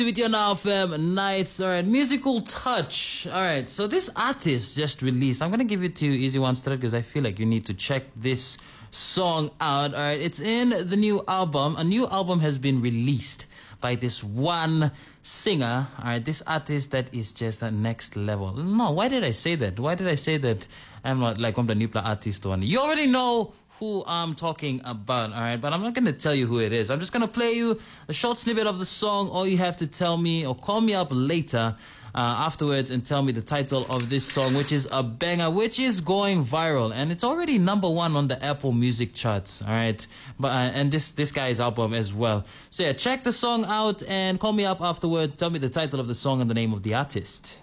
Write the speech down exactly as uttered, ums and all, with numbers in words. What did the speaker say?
With your Now F M nights, alright, musical touch. Alright, so this artist just released. I'm gonna give it to you easy one straight because I feel like you need to check this song out. Alright, it's in the new album. A new album has been released by this one singer. Alright, this artist that is just at next level. No, why did I say that? Why did I say that I'm not like I'm the new artist one? You already know who I'm talking about, alright? But I'm not going to tell you who it is. I'm just going to play you a short snippet of the song. All you have to tell me or call me up later uh, afterwards and tell me the title of this song, which is a banger, which is going viral. And it's already number one on the Apple Music charts, alright? But uh, and this, this guy's album as well. So yeah, check the song out and call me up afterwards. Tell me the title of the song and the name of the artist.